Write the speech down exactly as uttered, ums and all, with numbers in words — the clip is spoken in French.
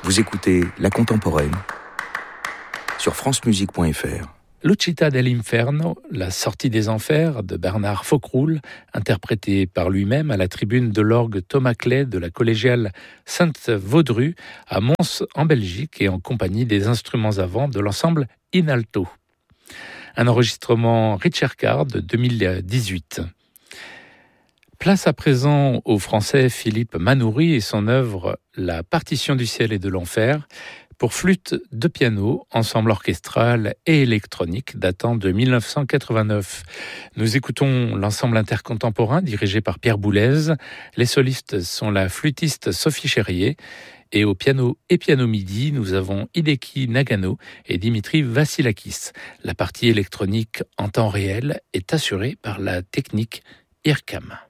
Vous écoutez La Contemporaine sur francemusique point f r. L'Uscita dell'Inferno, la sortie des enfers de Bernard Faucroul, interprété par lui-même à la tribune de l'orgue Thomas Clay de la collégiale Sainte-Vaudru à Mons en Belgique et en compagnie des instruments à vent de l'ensemble Inalto. Un enregistrement Richard Card de deux mille dix-huit. Place à présent au français Philippe Manoury et son œuvre La partition du ciel et de l'enfer, pour flûte de piano, ensemble orchestral et électronique datant de dix-neuf cent quatre-vingt-neuf. Nous écoutons l'ensemble intercontemporain dirigé par Pierre Boulez. Les solistes sont la flûtiste Sophie Cherrier et au piano et piano midi, nous avons Hideki Nagano et Dimitri Vassilakis. La partie électronique en temps réel est assurée par la technique I R C A M.